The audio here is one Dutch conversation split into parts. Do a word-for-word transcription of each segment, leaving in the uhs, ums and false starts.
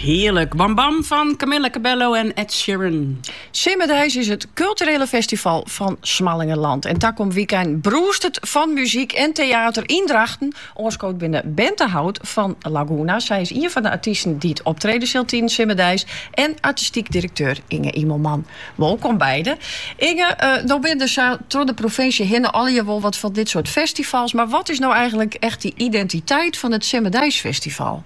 heerlijk. Bam Bam van Camilla Cabello en Ed Sheeran. Simmerdijs is het culturele festival van Smallingenland. En daar komt weekend broest het van muziek en theater in Drachten. Oorskoot binnen Bente Hout van Laguna. Zij is een van de artiesten die het optreden zult in Simmerdijs. En artistiek directeur Inge Imelman. Welkom beiden. Inge, uh, nou ben je door de provincie hinnen al je wel wat van dit soort festivals. Maar wat is nou eigenlijk echt die identiteit van het Simmerdijs Festival?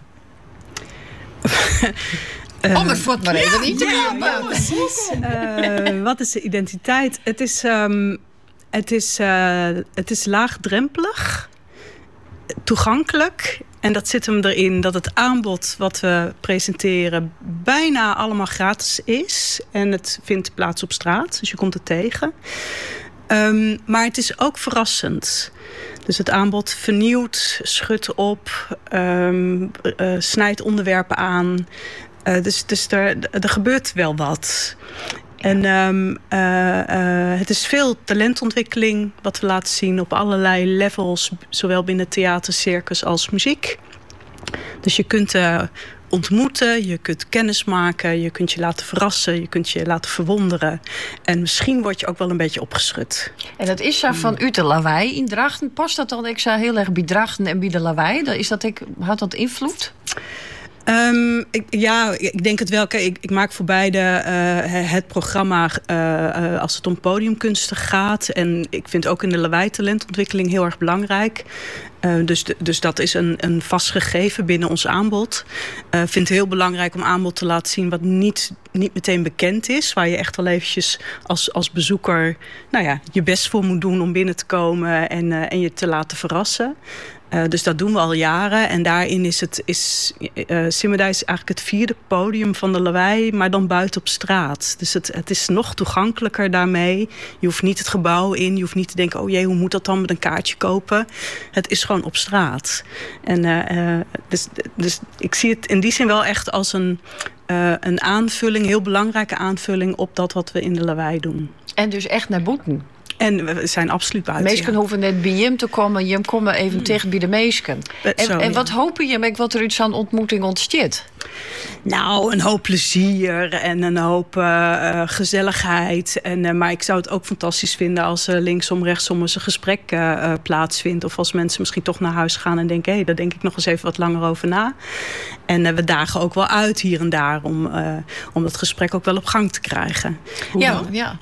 Uh, Om het voort maar even ja, niet te ja, klappen. ja, precies. Uh, wat is de identiteit? Het is, um, het is, uh, het is laagdrempelig, toegankelijk. En dat zit hem erin dat het aanbod wat we presenteren bijna allemaal gratis is. En het vindt plaats op straat, dus je komt het tegen. Um, maar het is ook verrassend. Dus het aanbod vernieuwt, schudt op, um, uh, snijdt onderwerpen aan. Uh, dus dus er, er gebeurt wel wat. En um, uh, uh, het is veel talentontwikkeling wat we laten zien op allerlei levels. Zowel binnen theater, circus als muziek. Dus je kunt uh, ontmoeten, je kunt kennis maken, je kunt je laten verrassen, je kunt je laten verwonderen. En misschien word je ook wel een beetje opgeschud. En dat is zo van uit de lawaai in Drachten. Past dat dan ik zei heel erg bij Drachten en bij de lawaai? Is dat ik, had dat invloed? Um, ik, ja, ik denk het wel. Ik, ik maak voor beide uh, het programma uh, uh, als het om podiumkunsten gaat. En ik vind ook in de lawaai talentontwikkeling heel erg belangrijk. Uh, dus, de, dus dat is een, een vast gegeven binnen ons aanbod. Ik uh, vind het heel belangrijk om aanbod te laten zien wat niet, niet meteen bekend is. Waar je echt wel eventjes als, als bezoeker nou ja, je best voor moet doen om binnen te komen en, uh, en je te laten verrassen. Uh, dus dat doen we al jaren. En daarin is het is uh, Simmerdijs eigenlijk het vierde podium van de lawaai, maar dan buiten op straat. Dus het, het is nog toegankelijker daarmee. Je hoeft niet het gebouw in. Je hoeft niet te denken, oh jee, hoe moet dat dan met een kaartje kopen? Het is gewoon op straat. En uh, uh, dus, dus ik zie het in die zin wel echt als een, uh, een aanvulling, een heel belangrijke aanvulling op dat wat we in de lawaai doen. En dus echt naar boeten. En we zijn absoluut buiten. Meesken ja. hoeven net bij hem te komen. Je komt even mm. tegen bij de meesken. En, Zo, en ja. wat hopen je met wat er uit zo'n ontmoeting ontsteert? Nou, een hoop plezier en een hoop uh, gezelligheid. En, uh, maar ik zou het ook fantastisch vinden als uh, linksom, rechtsom eens een gesprek uh, plaatsvindt. Of als mensen misschien toch naar huis gaan en denken, hé, hey, daar denk ik nog eens even wat langer over na. En uh, we dagen ook wel uit hier en daar om, uh, om dat gesprek ook wel op gang te krijgen. Hoe ja, ja.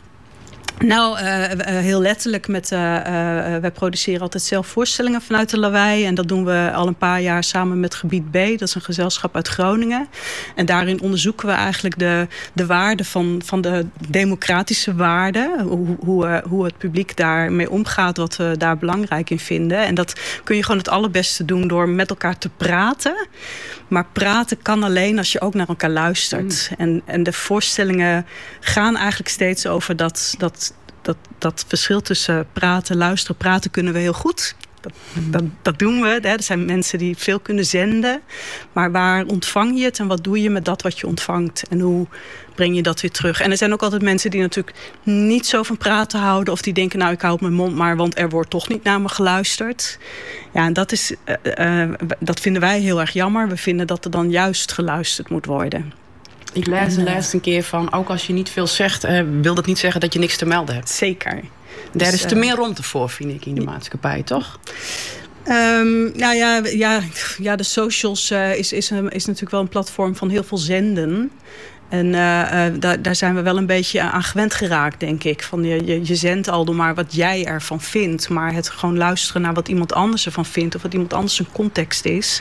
Nou, uh, uh, heel letterlijk. Met, uh, uh, wij produceren altijd zelf voorstellingen vanuit de lawaai. En dat doen we al een paar jaar samen met Gebied B. Dat is een gezelschap uit Groningen. En daarin onderzoeken we eigenlijk de, de waarden van, van de democratische waarden. Hoe, hoe, uh, hoe het publiek daarmee omgaat, wat we daar belangrijk in vinden. En dat kun je gewoon het allerbeste doen door met elkaar te praten. Maar praten kan alleen als je ook naar elkaar luistert. Mm. En, en de voorstellingen gaan eigenlijk steeds over dat... dat Dat, dat verschil tussen praten, luisteren, praten kunnen we heel goed. Dat, dat, dat doen we. Hè. Er zijn mensen die veel kunnen zenden. Maar waar ontvang je het en wat doe je met dat wat je ontvangt? En hoe breng je dat weer terug? En er zijn ook altijd mensen die natuurlijk niet zo van praten houden. Of die denken, nou ik hou op mijn mond maar, want er wordt toch niet naar me geluisterd. Ja, en dat, is, uh, uh, dat vinden wij heel erg jammer. We vinden dat er dan juist geluisterd moet worden. Ik las de laatste keer van, ook als je niet veel zegt, uh, wil dat niet zeggen dat je niks te melden hebt. Zeker. Daar dus, is te uh, meer ruimte voor, vind ik, in de maatschappij, toch? Um, nou ja, ja, ja, de socials uh, is, is, een, is natuurlijk wel een platform van heel veel zenden. En uh, uh, daar, daar zijn we wel een beetje aan gewend geraakt, denk ik. Van je, je, je zendt al door maar wat jij ervan vindt. Maar het gewoon luisteren naar wat iemand anders ervan vindt. Of wat iemand anders een context is.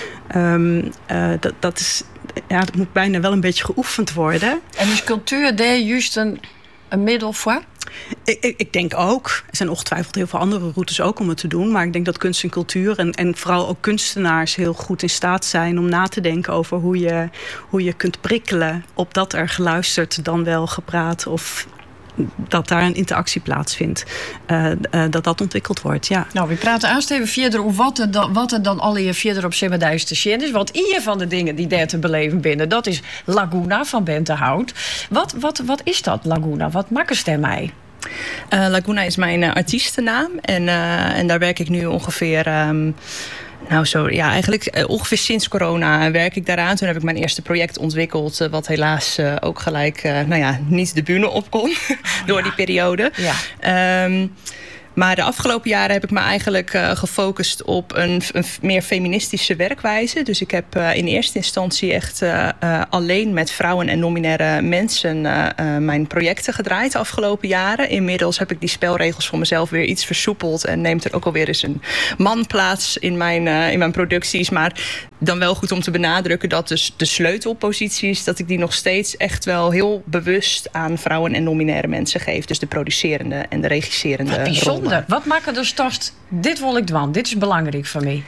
Um, uh, dat, dat is... Ja, dat moet bijna wel een beetje geoefend worden. En is cultuur daar juist een, een middel voor? Ik, ik, ik denk ook. Er zijn ongetwijfeld heel veel andere routes ook om het te doen. Maar ik denk dat kunst en cultuur en, en vooral ook kunstenaars heel goed in staat zijn om na te denken over hoe je, hoe je kunt prikkelen op dat er geluisterd dan wel gepraat of dat daar een interactie plaatsvindt. Uh, uh, dat dat ontwikkeld wordt, ja. Nou, we praten eerst even verder over wat er dan, wat er dan al hier verder op Simmerdijs te zien is. Want een van de dingen die daar te beleven binnen, dat is Laguna van Bente Hout. Wat, wat, wat is dat, Laguna? Wat maken ze daarmee? Uh, Laguna is mijn uh, artiestennaam. En, uh, en daar werk ik nu ongeveer... Um, Nou, zo ja, eigenlijk uh, ongeveer sinds corona werk ik daaraan. Toen heb ik mijn eerste project ontwikkeld, uh, wat helaas uh, ook gelijk uh, nou ja, niet de bühne op kon door ja. die periode. Ja. Um, Maar de afgelopen jaren heb ik me eigenlijk uh, gefocust op een, een meer feministische werkwijze. Dus ik heb uh, in eerste instantie echt uh, uh, alleen met vrouwen en non-binaire mensen uh, uh, mijn projecten gedraaid de afgelopen jaren. Inmiddels heb ik die spelregels voor mezelf weer iets versoepeld en neemt er ook alweer eens een man plaats in mijn, uh, in mijn producties. Maar dan wel goed om te benadrukken dat dus de sleutelposities, dat ik die nog steeds echt wel heel bewust aan vrouwen en non-binaire mensen geef. Dus de producerende en de regisserende Wat bijzonder. rollen. Wat maakt er dus toch, dit wil ik doen, dit is belangrijk voor mij?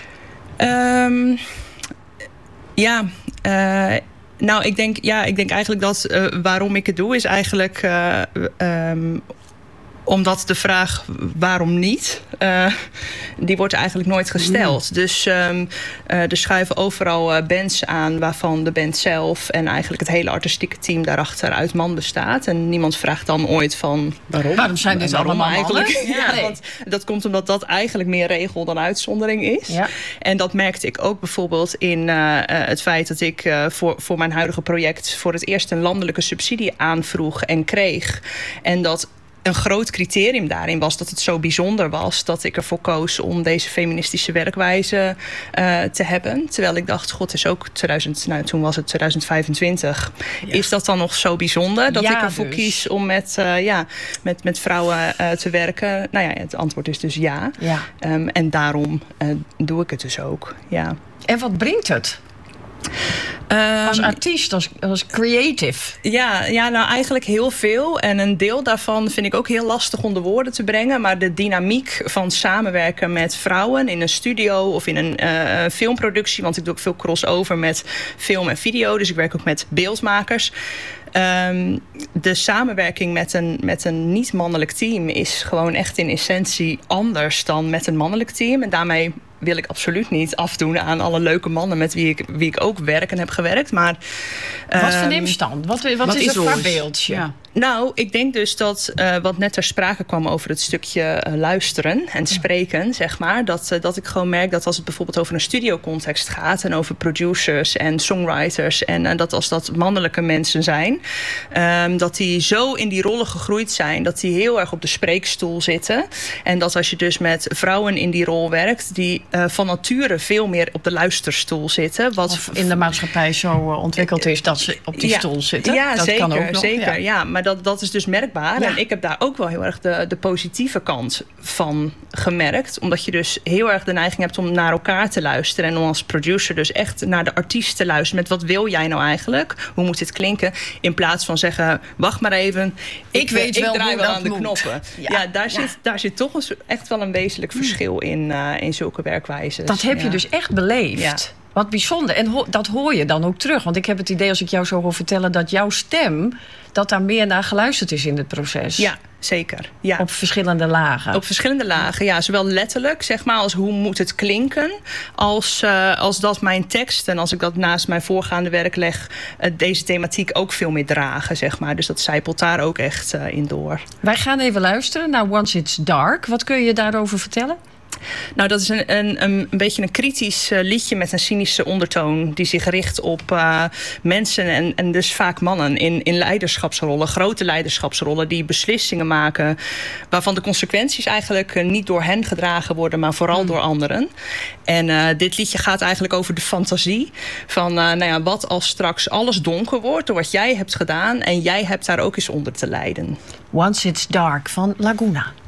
Um, ja, uh, nou ik denk, ja, ik denk eigenlijk dat uh, waarom ik het doe is eigenlijk Uh, um, omdat de vraag waarom niet, uh, die wordt eigenlijk nooit gesteld. Mm. Dus um, uh, er schuiven overal uh, bands aan waarvan de band zelf en eigenlijk het hele artistieke team daarachter uit man bestaat. En niemand vraagt dan ooit van waarom. Waarom zijn dit waarom allemaal eigenlijk? mannen? Ja, nee. Want dat komt omdat dat eigenlijk meer regel dan uitzondering is. Ja. En dat merkte ik ook bijvoorbeeld in uh, uh, het feit dat ik uh, voor, voor mijn huidige project voor het eerst een landelijke subsidie aanvroeg en kreeg. En dat een groot criterium daarin was dat het zo bijzonder was dat ik ervoor koos om deze feministische werkwijze uh, te hebben. Terwijl ik dacht, god, is ook tweeduizend, nou, toen was het tweeduizend vijfentwintig. Ja. Is dat dan nog zo bijzonder dat ja, ik ervoor dus. kies om met, uh, ja, met, met vrouwen uh, te werken? Nou ja, het antwoord is dus ja. ja. Um, en daarom uh, doe ik het dus ook. Ja. En wat brengt het? Um, als artiest, als, als creative. Ja, ja, nou eigenlijk heel veel. En een deel daarvan vind ik ook heel lastig onder woorden te brengen. Maar de dynamiek van samenwerken met vrouwen in een studio of in een uh, filmproductie. Want ik doe ook veel crossover met film en video. Dus ik werk ook met beeldmakers. Um, de samenwerking met een, met een niet-mannelijk team is gewoon echt in essentie anders dan met een mannelijk team. En daarmee wil ik absoluut niet afdoen aan alle leuke mannen met wie ik, wie ik ook werk en heb gewerkt. Maar, um, wat verneem stand? Wat, wat, wat is het voorbeeldje? Ja. Nou, ik denk dus dat uh, wat net ter sprake kwam over het stukje uh, luisteren en spreken, ja. zeg maar. Dat, uh, dat ik gewoon merk dat als het bijvoorbeeld over een studiocontext gaat en over producers en songwriters en uh, dat als dat mannelijke mensen zijn, um, dat die zo in die rollen gegroeid zijn, dat die heel erg op de spreekstoel zitten. En dat als je dus met vrouwen in die rol werkt, die uh, van nature veel meer op de luisterstoel zitten. Wat of in de maatschappij zo uh, ontwikkeld is dat ze op die ja, stoel zitten. Ja, dat zeker. kan ook nog, zeker ja. ja, maar dat, dat is dus merkbaar. Ja. En ik heb daar ook wel heel erg de, de positieve kant van gemerkt. Omdat je dus heel erg de neiging hebt om naar elkaar te luisteren. En om als producer dus echt naar de artiest te luisteren. Met wat wil jij nou eigenlijk? Hoe moet dit klinken? In plaats van zeggen, wacht maar even. Ik, ik weet ik wel draai hoe wel dat aan de moet. knoppen. Ja, ja, daar, ja. Zit, daar zit toch een, echt wel een wezenlijk verschil in, uh, in zulke werkwijzes. Dat heb ja. je dus echt beleefd. Ja. Wat bijzonder. En ho- dat hoor je dan ook terug. Want ik heb het idee, als ik jou zo hoor vertellen, dat jouw stem, dat daar meer naar geluisterd is in het proces. Ja, zeker. Ja. Op verschillende lagen. Op verschillende lagen, ja. Zowel letterlijk, zeg maar, als hoe moet het klinken, als, uh, als dat mijn tekst, en als ik dat naast mijn voorgaande werk leg, uh, deze thematiek ook veel meer dragen, zeg maar. Dus dat zijpelt daar ook echt uh, in door. Wij gaan even luisteren naar Once It's Dark. Wat kun je daarover vertellen? Nou, dat is een, een, een beetje een kritisch uh, liedje met een cynische ondertoon die zich richt op uh, mensen en, en dus vaak mannen in, in leiderschapsrollen, grote leiderschapsrollen, die beslissingen maken waarvan de consequenties eigenlijk uh, niet door hen gedragen worden, maar vooral mm. door anderen. En uh, dit liedje gaat eigenlijk over de fantasie van, uh, nou ja, wat als straks alles donker wordt door wat jij hebt gedaan en jij hebt daar ook eens onder te lijden. Once It's Dark van Laguna.